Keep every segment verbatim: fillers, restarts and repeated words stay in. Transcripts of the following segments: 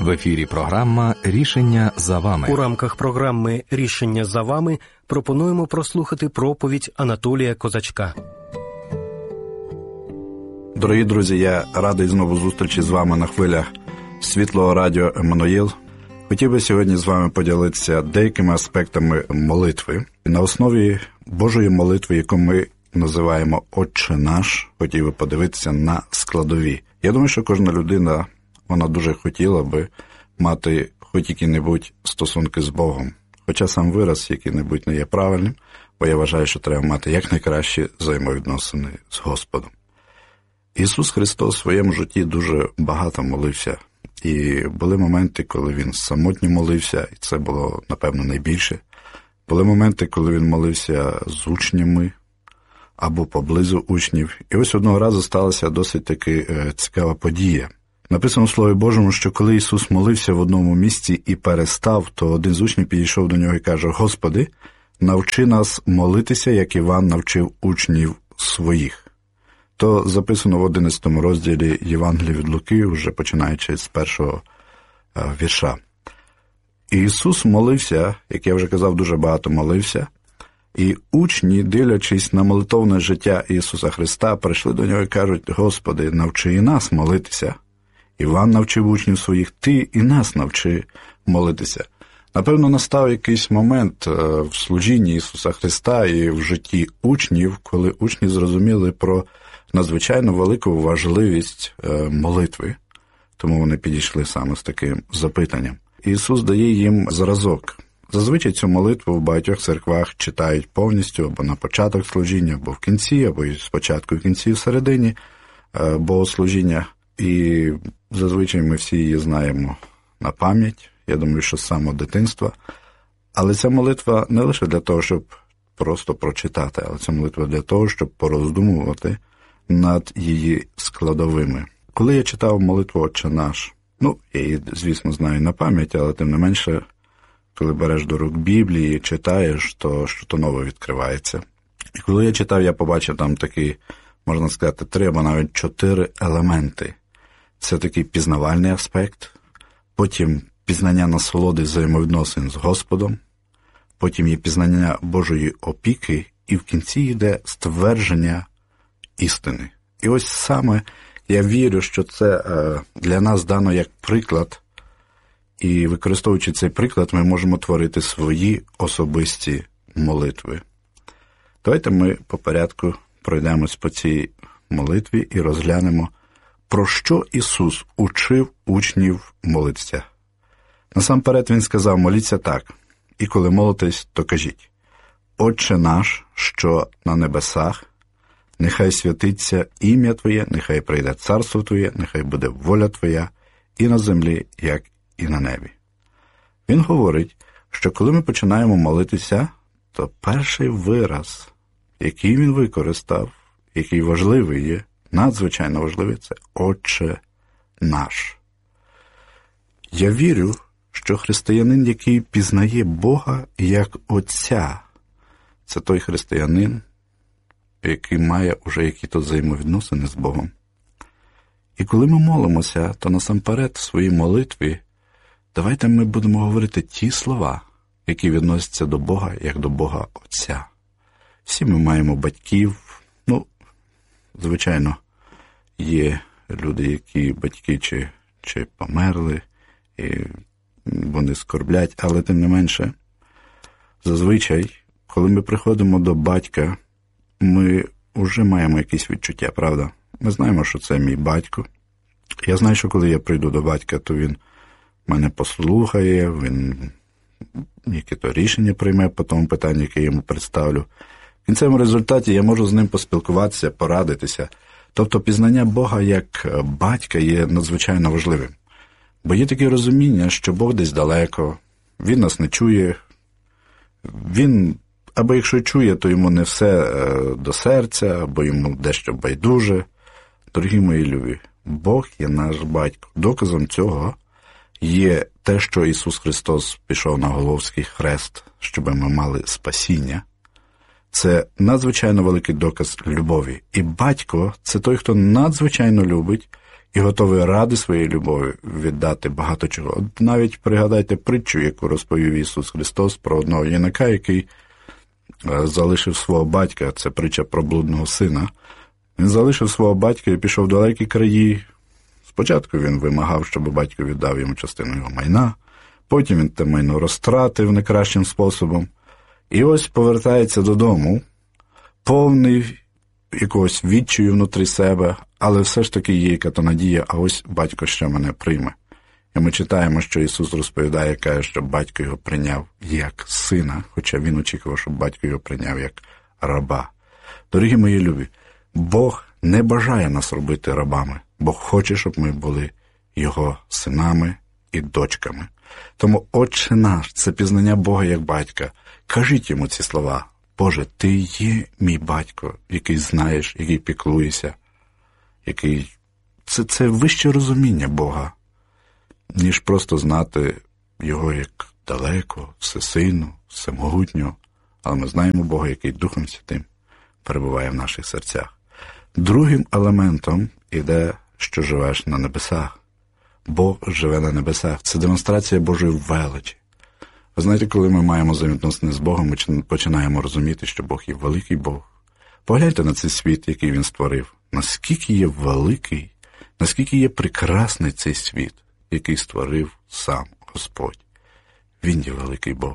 В ефірі програма «Рішення за вами». У рамках програми «Рішення за вами» пропонуємо прослухати проповідь Анатолія Козачка. Дорогі друзі, я радий знову зустрічі з вами на хвилях Світлого радіо Еммануїл. Хотів би сьогодні з вами поділитися деякими аспектами молитви. На основі Божої молитви, яку ми називаємо «Отче наш», хотів би подивитися на складові. Я думаю, що кожна людина, вона дуже хотіла би мати хоч які-небудь стосунки з Богом. Хоча сам вираз який-небудь не є правильним, бо я вважаю, що треба мати якнайкращі взаємовідносини з Господом. Ісус Христос в своєму житті дуже багато молився. І були моменти, коли Він самотньо молився, і це було, напевно, найбільше. Були моменти, коли Він молився з учнями або поблизу учнів. І ось одного разу сталася досить таки е, цікава подія. Написано в Слові Божому, що коли Ісус молився в одному місці і перестав, то один з учнів підійшов до Нього і каже: «Господи, навчи нас молитися, як Іван навчив учнів своїх». То записано в одинадцятому розділі Євангелія від Луки, вже починаючи з першого е, вірша. І Ісус молився, як я вже казав, дуже багато молився, і учні, дивлячись на молитовне життя Ісуса Христа, прийшли до Нього і кажуть: «Господи, навчи і нас молитися. Іван навчив учнів своїх, Ти і нас навчи молитися». Напевно, настав якийсь момент в служінні Ісуса Христа і в житті учнів, коли учні зрозуміли про надзвичайно велику важливість молитви, тому вони підійшли саме з таким запитанням. Ісус дає їм зразок. Зазвичай цю молитву в багатьох церквах читають повністю, або на початок служіння, або в кінці, або і спочатку, і в кінці, в середині богослужіння. І зазвичай ми всі її знаємо на пам'ять, я думаю, що з самого дитинства. Але ця молитва не лише для того, щоб просто прочитати, але ця молитва для того, щоб пороздумувати над її складовими. Коли я читав молитву «Отче наш», ну, я її, звісно, знаю на пам'ять, але тим не менше, коли береш до рук Біблії, читаєш, то що-то нове відкривається. І коли я читав, я побачив там такі, можна сказати, три або навіть чотири елементи. Це такий пізнавальний аспект, потім пізнання насолоди взаємовідносин з Господом, потім є пізнання Божої опіки, і в кінці йде ствердження істини. І ось саме я вірю, що це для нас дано як приклад, і використовуючи цей приклад, ми можемо творити свої особисті молитви. Давайте ми по порядку пройдемось по цій молитві і розглянемо, про що Ісус учив учнів молитися. Насамперед Він сказав: «Моліться так, і коли молитесь, то кажіть: Отче наш, що на небесах, нехай святиться ім'я Твоє, нехай прийде царство Твоє, нехай буде воля Твоя і на землі, як і на небі». Він говорить, що коли ми починаємо молитися, то перший вираз, який він використав, який важливий є, надзвичайно важливий, це «Отче наш». Я вірю, що християнин, який пізнає Бога як Отця, це той християнин, який має уже які-то взаємовідносини з Богом. І коли ми молимося, то насамперед в своїй молитві давайте ми будемо говорити ті слова, які відносяться до Бога, як до Бога Отця. Всі ми маємо батьків, ну, звичайно, є люди, які батьки чи, чи померли, і вони скорблять, але тим не менше, зазвичай, коли ми приходимо до батька, ми вже маємо якісь відчуття, правда? Ми знаємо, що це мій батько. Я знаю, що коли я прийду до батька, то він мене послухає, він яке-то рішення прийме по тому питанню, яке я йому представлю. В кінцевому результаті я можу з ним поспілкуватися, порадитися. Тобто пізнання Бога як батька є надзвичайно важливим. Бо є таке розуміння, що Бог десь далеко, Він нас не чує, Він, або якщо чує, то йому не все до серця, або йому дещо байдуже. Дорогі мої любі, Бог є наш батько. Доказом цього є те, що Ісус Христос пішов на Голгофський хрест, щоб ми мали спасіння. Це надзвичайно великий доказ любові. І батько – це той, хто надзвичайно любить і готовий ради своєї любові віддати багато чого. От навіть пригадайте притчу, яку розповів Ісус Христос про одного юнака, який залишив свого батька. Це притча про блудного сина. Він залишив свого батька і пішов в далекі краї. Спочатку він вимагав, щоб батько віддав йому частину його майна, потім він те майно розтратив не кращим способом. І ось повертається додому, повний якогось відчаю внутрі себе, але все ж таки є яка-то надія, а ось батько ще мене прийме. І ми читаємо, що Ісус розповідає, каже, що батько його прийняв як сина, хоча він очікував, щоб батько його прийняв як раба. Дорогі мої любі, Бог не бажає нас робити рабами. Бог хоче, щоб ми були Його синами і дочками. Тому Отче наш – це пізнання Бога як батька. Кажіть йому ці слова. Боже, Ти є мій батько, який знаєш, який піклуєшся, який... Це, це вище розуміння Бога, ніж просто знати Його як далеко, всесильно, всемогутнього. Але ми знаємо Бога, який Духом Святим перебуває в наших серцях. Другим елементом іде, що живеш на небесах. Бог живе на небесах. Це демонстрація Божої величі. Ви знаєте, коли ми маємо взаємовідносини з Богом, ми починаємо розуміти, що Бог є великий Бог. Погляньте на цей світ, який Він створив. Наскільки є великий, наскільки є прекрасний цей світ, який створив сам Господь. Він є великий Бог.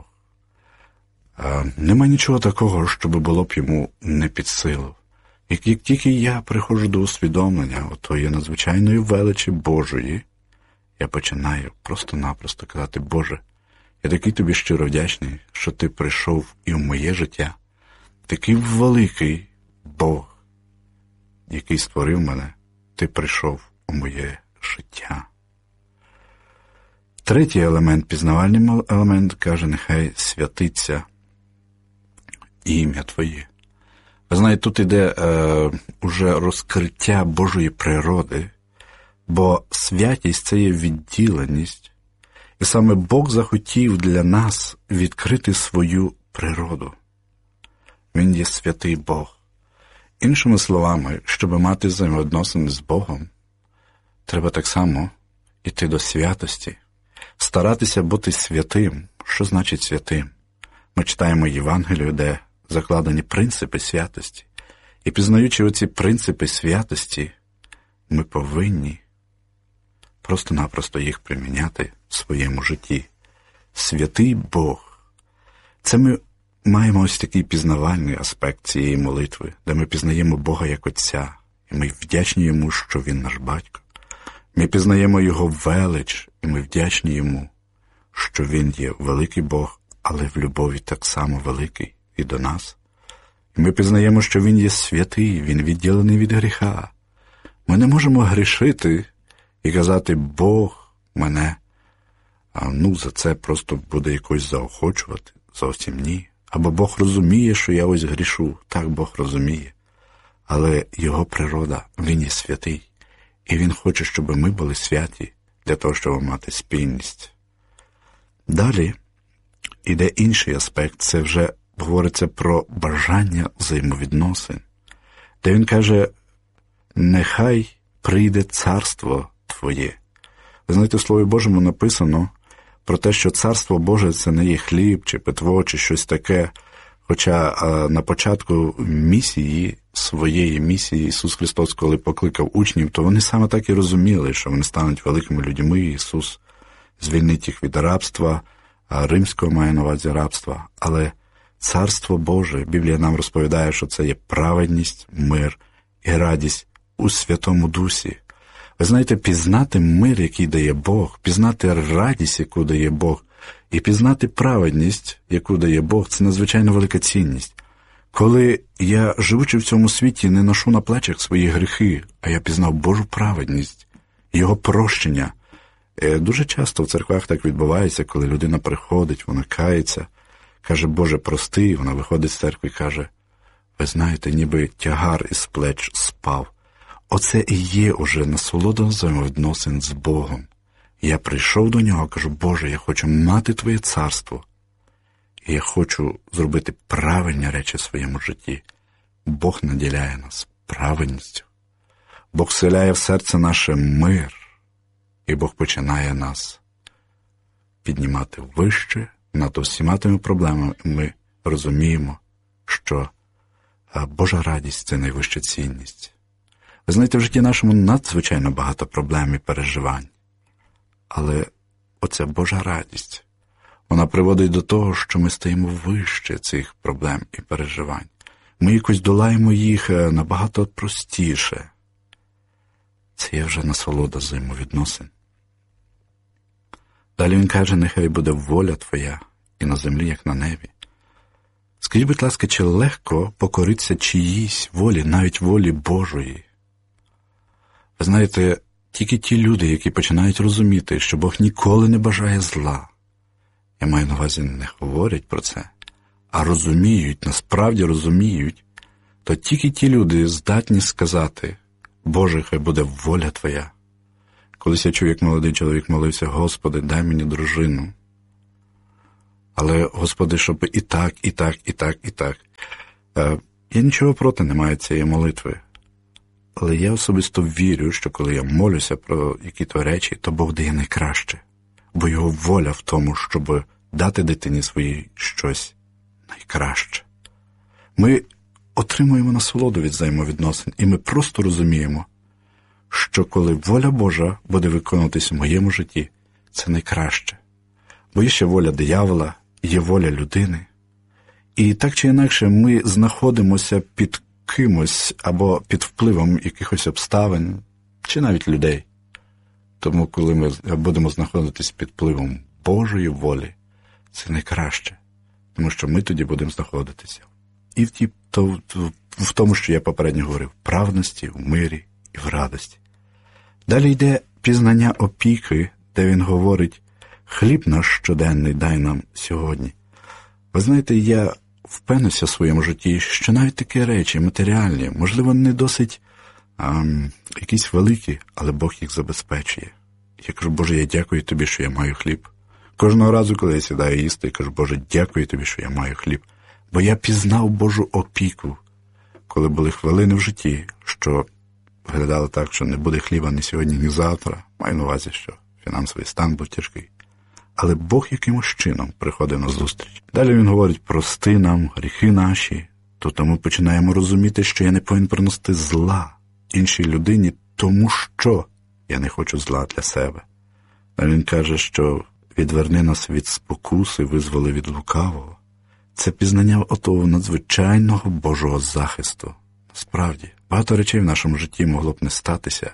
А нема нічого такого, що було б йому не під силу. Як, як тільки я приходжу до усвідомлення отої надзвичайної величі Божої, я починаю просто-напросто казати: Боже, я такий тобі щиро вдячний, що ти прийшов і в моє життя. Такий великий Бог, який створив мене, ти прийшов у моє життя. Третій елемент, пізнавальний елемент, каже: нехай святиться ім'я Твоє. Ви знаєте, тут іде е, уже розкриття Божої природи, бо святість – це є відділеність. І саме Бог захотів для нас відкрити свою природу. Він є святий Бог. Іншими словами, щоб мати взаємовідносини з Богом, треба так само йти до святості, старатися бути святим. Що значить святим? Ми читаємо Євангелію, де закладені принципи святості. І пізнаючи оці принципи святості, ми повинні просто-напросто їх приміняти в своєму житті. Святий Бог. Це ми маємо ось такий пізнавальний аспект цієї молитви, де ми пізнаємо Бога як Отця, і ми вдячні Йому, що Він наш батько. Ми пізнаємо Його велич, і ми вдячні Йому, що Він є великий Бог, але в любові так само великий і до нас. І ми пізнаємо, що Він є святий, Він відділений від гріха. Ми не можемо грішити і казати: Бог мене, а ну за це просто буде якось заохочувати. Зовсім ні. Або Бог розуміє, що я ось грішу. Так, Бог розуміє. Але Його природа, Він є святий. І Він хоче, щоб ми були святі, для того, щоб мати спільність. Далі іде інший аспект, це вже говориться про бажання взаємовідносин, де Він каже: нехай прийде царство Твоє. Ви знаєте, в Слові Божому написано про те, що царство Боже – це не є хліб, чи питво, чи щось таке. Хоча а, на початку місії, своєї місії, Ісус Христос, коли покликав учнів, то вони саме так і розуміли, що вони стануть великими людьми, Ісус звільнить їх від рабства, а римського має на увазі рабства. Але царство Боже, Біблія нам розповідає, що це є праведність, мир і радість у Святому Дусі. Ви знаєте, пізнати мир, який дає Бог, пізнати радість, яку дає Бог, і пізнати праведність, яку дає Бог, це надзвичайно велика цінність. Коли я, живучи в цьому світі, не ношу на плечах свої гріхи, а я пізнав Божу праведність, Його прощення. Дуже часто в церквах так відбувається, коли людина приходить, вона кається, каже: Боже, прости, вона виходить з церкви і каже: ви знаєте, ніби тягар із плеч спав. Оце і є уже насолода взаємовідносин з Богом. Я прийшов до Нього, кажу: Боже, я хочу мати Твоє царство. І я хочу зробити правильні речі в своєму житті. Бог наділяє нас праведністю. Бог вселяє в серце наше мир, і Бог починає нас піднімати вище над усіма тими проблемами. Ми розуміємо, що Божа радість – це найвища цінність. Ви знаєте, в житті нашому надзвичайно багато проблем і переживань. Але оця Божа радість, вона приводить до того, що ми стаємо вище цих проблем і переживань. Ми якось долаємо їх набагато простіше. Це є вже насолода взаємовідносин. Далі він каже, нехай буде воля твоя і на землі, як на небі. Скажіть, будь ласка, чи легко покоритися чиїсь волі, навіть волі Божої? Ви знаєте, тільки ті люди, які починають розуміти, що Бог ніколи не бажає зла, я маю на увазі, не говорять про це, а розуміють, насправді розуміють, то тільки ті люди здатні сказати, Боже, хай буде воля Твоя. Колись я чув, як молодий чоловік молився, Господи, дай мені дружину. Але, Господи, щоб і так, і так, і так, і так. Я нічого проти не маю цієї молитви. Але я особисто вірю, що коли я молюся про які-то речі, то Бог дає найкраще. Бо Його воля в тому, щоб дати дитині своїй щось найкраще. Ми отримуємо насолоду від взаємовідносин, і ми просто розуміємо, що коли воля Божа буде виконуватись в моєму житті, це найкраще. Бо є ще воля диявола, є воля людини. І так чи інакше ми знаходимося під кимось або під впливом якихось обставин, чи навіть людей. Тому, коли ми будемо знаходитись під впливом Божої волі, це найкраще. Тому що ми тоді будемо знаходитися. І в, ті, то, в тому, що я попередньо говорив, в праведності, в мирі і в радості. Далі йде пізнання опіки, де він говорить, хліб наш щоденний дай нам сьогодні. Ви знаєте, я впевнився в своєму житті, що навіть такі речі матеріальні, можливо, не досить а, якісь великі, але Бог їх забезпечує. Я кажу, Боже, я дякую Тобі, що я маю хліб. Кожного разу, коли я сідаю їсти, я кажу, Боже, дякую Тобі, що я маю хліб. Бо я пізнав Божу опіку, коли були хвилини в житті, що виглядало так, що не буде хліба ні сьогодні, ні завтра. Маю на увазі, що фінансовий стан був тяжкий. Але Бог якимось чином приходив на зустріч. Далі він говорить, прости нам гріхи наші, то тому починаємо розуміти, що я не повинен приносити зла іншій людині, тому що я не хочу зла для себе. Далі він каже, що відверни нас від спокуси, визволи від лукавого. Це пізнання отого надзвичайного Божого захисту. Справді, багато речей в нашому житті могло б не статися,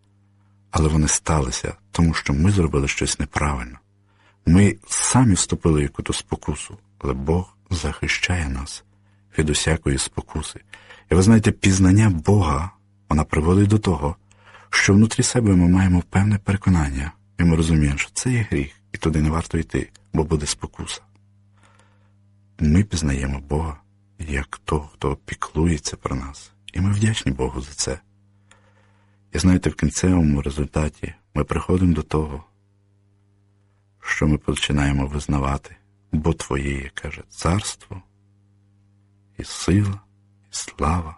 але вони сталися, тому що ми зробили щось неправильно. Ми самі вступили в якусь спокусу, але Бог захищає нас від усякої спокуси. І ви знаєте, пізнання Бога, вона приводить до того, що внутрі себе ми маємо певне переконання, і ми розуміємо, що це є гріх, і туди не варто йти, бо буде спокуса. Ми пізнаємо Бога як того, хто піклується про нас, і ми вдячні Богу за це. І знаєте, в кінцевому результаті ми приходимо до того, що ми починаємо визнавати, бо Твоє є, каже, царство, і сила, і слава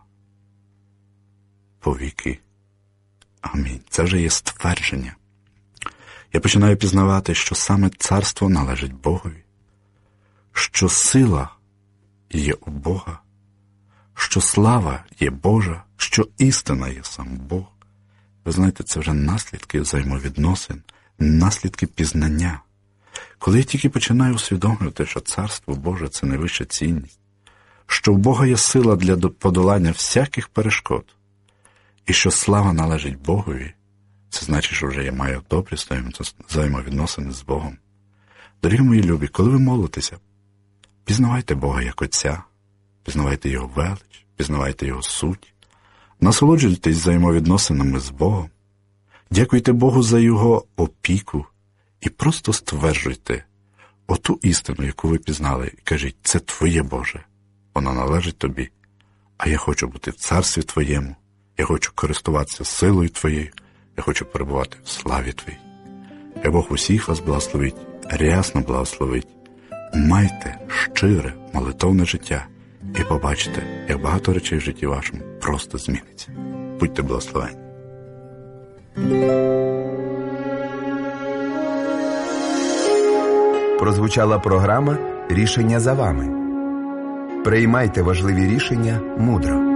повіки. Амінь. Це вже є ствердження. Я починаю пізнавати, що саме царство належить Богові, що сила є у Бога, що слава є Божа, що істина є сам Бог. Ви знаєте, це вже наслідки взаємовідносин, наслідки пізнання. Коли я тільки починаю усвідомлювати, що Царство Боже – це найвища цінність, що в Бога є сила для подолання всяких перешкод, і що слава належить Богові, це значить, що вже я маю добрі взаємовідносини з Богом. Дорогі мої любі, коли ви молитеся, пізнавайте Бога як Отця, пізнавайте Його велич, пізнавайте Його суть, насолоджуйтесь взаємовідносинами з Богом, дякуйте Богу за Його опіку і просто стверджуйте оту істину, яку ви пізнали, і кажіть, це Твоє, Боже, вона належить Тобі, а я хочу бути в Царстві Твоєму, я хочу користуватися силою Твоєю, я хочу перебувати в славі Твоїй. І Бог усіх вас благословить, рясно благословить. Майте щире молитовне життя і побачите, як багато речей в житті вашому просто зміниться. Будьте благословені. Прозвучала програма «Рішення за вами». Приймайте важливі рішення мудро.